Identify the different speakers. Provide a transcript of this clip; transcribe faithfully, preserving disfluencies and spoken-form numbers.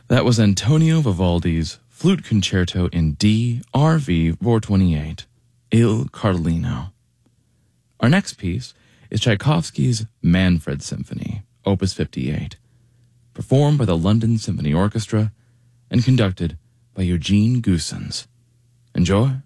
Speaker 1: That was Antonio Vivaldi's Flute Concerto in D, R V four twenty-eight, Il Cardellino. Our next piece is Tchaikovsky's Manfred Symphony, Opus fifty-eight, performed by the London Symphony Orchestra and conducted by Eugene Goossens. Enjoy.